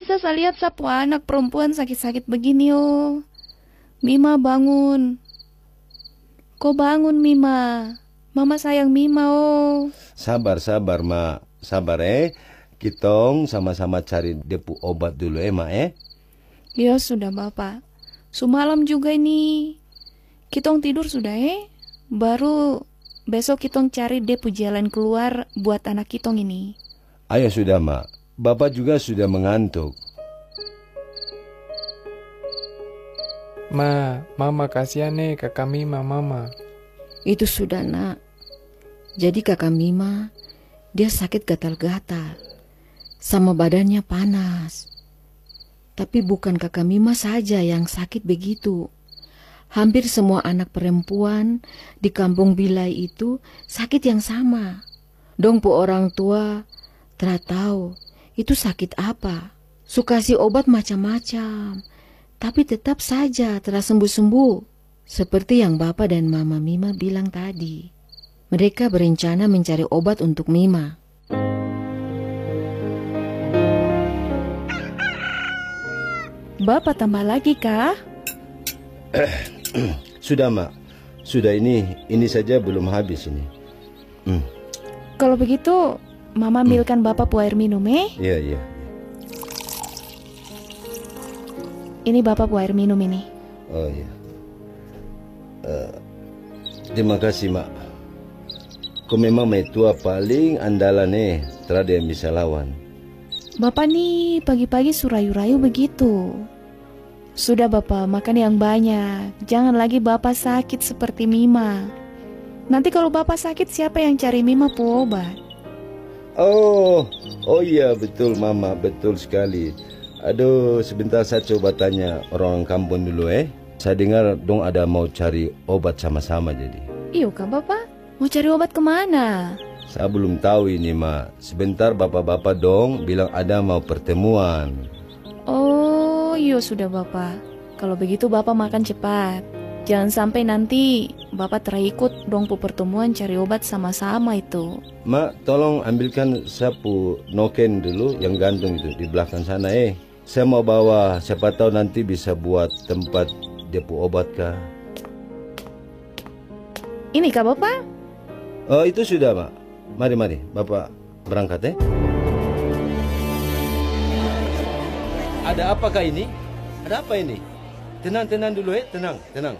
bisa saya lihat sapu anak perempuan sakit-sakit begini oh. Mima bangun. Kok bangun Mima? Mama sayang Mima oh. Sabar Ma. Sabar Kitong sama-sama cari depu obat dulu Ma Ya sudah Bapak. Semalam juga ini. Kitong tidur sudah Baru besok kitong cari depu jalan keluar buat anak kitong ini. Ayo sudah Ma. Bapak juga sudah mengantuk. Mama kasihan kakak Mima Mama. Itu sudah nak. Jadi kakak Mima dia sakit gatal-gatal. Sama badannya panas. Tapi bukan kakak Mima saja yang sakit begitu. Hampir semua anak perempuan di kampung Bilai itu sakit yang sama. Dong pu orang tua tidak tahu itu sakit apa. Suka kasih obat macam-macam. Tapi tetap saja tidak sembuh-sembuh. Seperti yang Bapak dan Mama Mima bilang tadi. Mereka berencana mencari obat untuk Mima. Bapak tambah lagi kah? Sudah Mak. Sudah ini saja belum habis ini. Kalau begitu Mama ambilkan Bapak air minum Iya. Ini Bapak air minum ini. Oh iya. Terima kasih Mak. Kau memang metua paling andalan tidak ada yang bisa lawan. Bapak nih pagi-pagi surayu-rayu begitu. Sudah Bapak makan yang banyak. Jangan lagi Bapak sakit seperti Mima. Nanti kalau Bapak sakit siapa yang cari Mima pu obat? Oh iya betul Mama, betul sekali. Aduh, sebentar saya coba tanya orang kampung dulu Saya dengar dong ada mau cari obat sama-sama jadi. Iya kah Bapak? Mau cari obat kemana? Saya belum tahu ini Ma. Sebentar bapak-bapak dong bilang ada mau pertemuan. Oh iya sudah Bapak. Kalau begitu Bapak makan cepat. Jangan sampai nanti Bapak terikut dong pu pertemuan cari obat sama-sama itu. Ma, tolong ambilkan sapu noken dulu yang gantung itu di belakang sana Saya mau bawa, siapa tahu nanti bisa buat tempat depo obat kah. Ini kah Bapak? Oh itu sudah Mak. Mari Bapak berangkat Ada apakah ini? Ada apa ini? Tenang dulu tenang.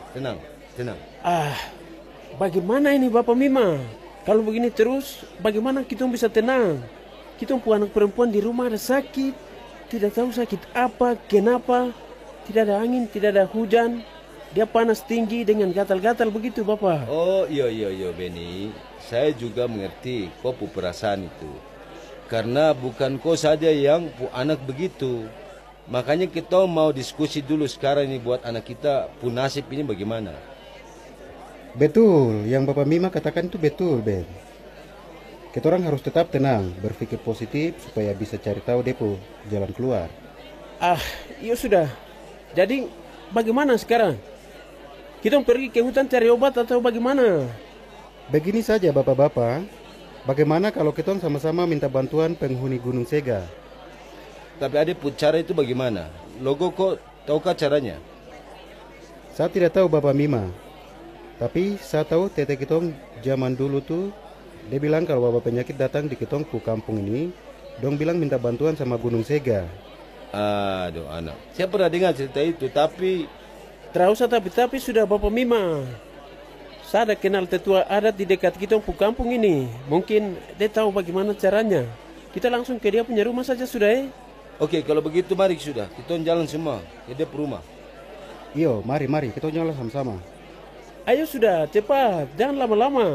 Bagaimana ini Bapak Mima? Kalau begini terus, bagaimana kita bisa tenang? Kita pu anak perempuan di rumah ada sakit. Tidak tahu sakit apa, kenapa. Tidak ada angin, tidak ada hujan. Dia panas tinggi dengan gatal-gatal begitu Bapak. Oh iya Beni. Saya juga mengerti kau pu perasaan itu. Karena bukan kau saja yang pu anak begitu. Makanya kita mau diskusi dulu sekarang ini buat anak kita pu nasib ini bagaimana. Betul, yang Bapak Mima katakan itu betul Ben. Kita orang harus tetap tenang, berpikir positif supaya bisa cari tahu depo jalan keluar. Iya sudah. Jadi bagaimana sekarang? Kita pergi ke hutan cari obat atau bagaimana? Begini saja bapak-bapak, bagaimana kalau kita sama-sama minta bantuan penghuni Gunung Sega? Tapi ada cara itu bagaimana? Logo kok tahukah caranya? Saya tidak tahu Bapak Mima. Tapi saya tahu tete kitong zaman dulu tuh, dia bilang kalau bapak penyakit datang di kitong pu kampung ini, dong bilang minta bantuan sama Gunung Sega. Aduh anak, saya pernah dengar cerita itu, tapi Tidak usah tapi sudah Bapak Mima. Saya ada kenal tetua adat di dekat kitong pu kampung ini. Mungkin dia tahu bagaimana caranya. Kita langsung ke dia punya rumah saja sudah Oke, kalau begitu mari sudah. Kita jalan semua ke dia rumah. Iyo, mari kita jalan sama-sama. Ayo sudah, cepat, jangan lama-lama.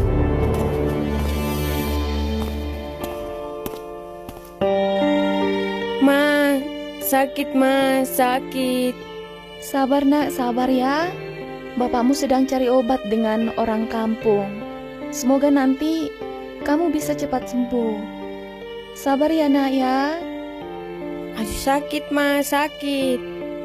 Sakit. Sabar nak, sabar ya. Bapakmu sedang cari obat dengan orang kampung. Semoga nanti kamu bisa cepat sembuh. Sabar ya nak ya. Aduh sakit sakit.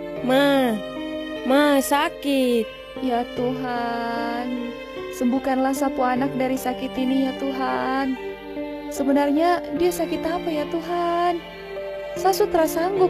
Sakit. Ya Tuhan, sembuhkanlah sapu anak dari sakit ini ya Tuhan. Sebenarnya dia sakit apa ya Tuhan? Saya sudah sanggup